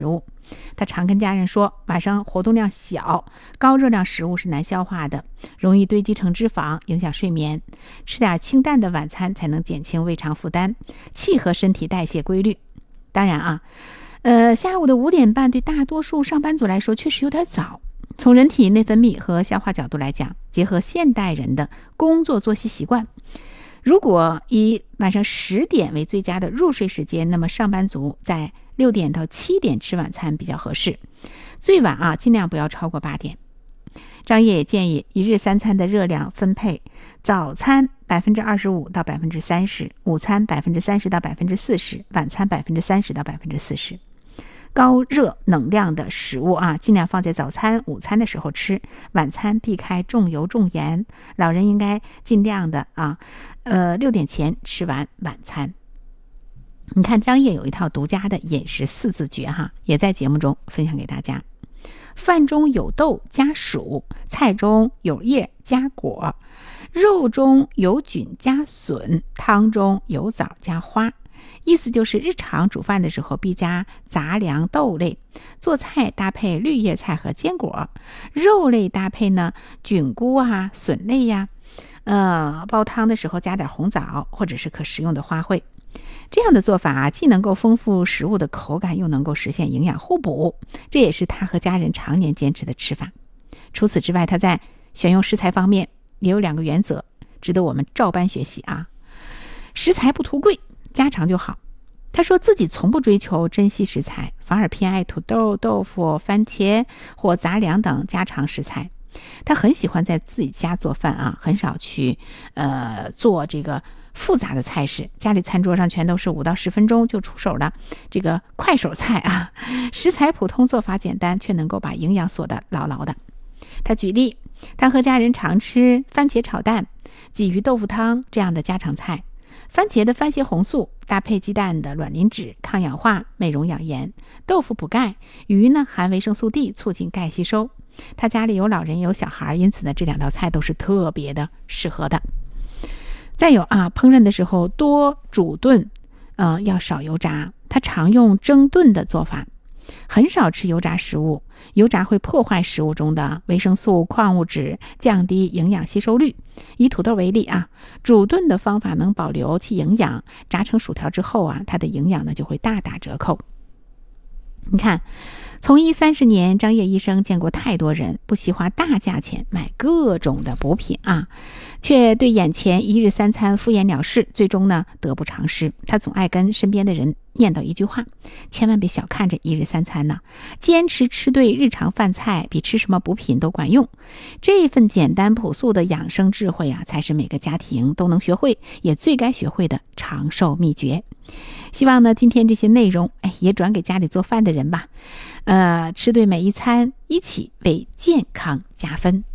他常跟家人说，晚上活动量小，高热量食物是难消化的，容易堆积成脂肪，影响睡眠。吃点清淡的晚餐才能减轻胃肠负担，契合身体代谢规律。当然啊，下午的5点半对大多数上班族来说确实有点早。从人体内分泌和消化角度来讲，结合现代人的工作作息习惯，如果以晚上10点为最佳的入睡时间，那么上班族在6点到7点吃晚餐比较合适，最晚尽量不要超过8点。张烨也建议一日3餐的热量分配，早餐25%到30%，午餐30%到40%，晚餐30%到40%。高热能量的食物尽量放在早餐、午餐的时候吃，晚餐避开重油重盐。老人应该尽量的6点前吃完晚餐。你看张烨有一套独家的饮食4字诀也在节目中分享给大家。饭中有豆加薯，菜中有叶加果，肉中有菌加笋，汤中有枣加花。意思就是日常煮饭的时候必加杂粮豆类，做菜搭配绿叶菜和坚果，肉类搭配呢菌菇笋类煲汤的时候加点红枣或者是可食用的花卉。这样的做法既能够丰富食物的口感，又能够实现营养互补，这也是他和家人常年坚持的吃法。除此之外，他在选用食材方面也有2个原则值得我们照搬学习食材不图贵，家常就好。他说自己从不追求珍稀食材，反而偏爱土豆、豆腐、番茄或杂粮等家常食材。他很喜欢在自己家做饭很少去做这个复杂的菜式，家里餐桌上全都是5到10分钟就出手的这个快手菜食材普通，做法简单，却能够把营养锁得牢牢的。他举例，他和家人常吃番茄炒蛋、鲫鱼豆腐汤这样的家常菜。番茄的番茄红素搭配鸡蛋的卵磷脂，抗氧化、美容养颜；豆腐补钙，鱼呢含维生素 D， 促进钙吸收。他家里有老人也有小孩，因此呢这2道菜都是特别的适合的。再有烹饪的时候多煮炖，要少油炸。他常用蒸炖的做法，很少吃油炸食物，油炸会破坏食物中的维生素、矿物质，降低营养吸收率。以土豆为例煮炖的方法能保留其营养，炸成薯条之后它的营养呢就会大打折扣。你看，从医30年，张烨医生见过太多人不惜花大价钱买各种的补品却对眼前一日3餐敷衍了事，最终呢得不偿失。他总爱跟身边的人念叨一句话，千万别小看这一日3餐坚持吃对日常饭菜比吃什么补品都管用。这份简单朴素的养生智慧才是每个家庭都能学会，也最该学会的长寿秘诀。希望呢今天这些内容也转给家里做饭的人吧，吃对每一餐，一起为健康加分。